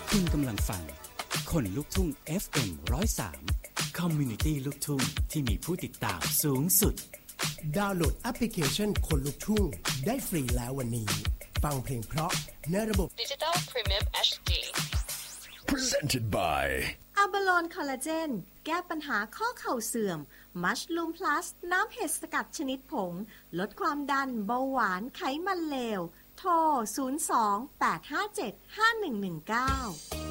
คุณกำลังฟังคนลุกทุ่ง FM 103 Community ลูกทุ่งที่มีผู้ติดตามสูงสุดดาวน์โหลดแอปพลิเคชันคนลุกทุ่งได้ฟรีแล้ววันนี้ฟังเพลงเพราะในระบบ Digital Premium HD Presented by อะบาโลนคอลลาเจนแก้ปัญหาข้อเข่าเสื่อมมัชลูมพลัสน้ำเห็ดสกัดชนิดผงลดความดันเบาหวานไขมันเลวโทร 02-857-5119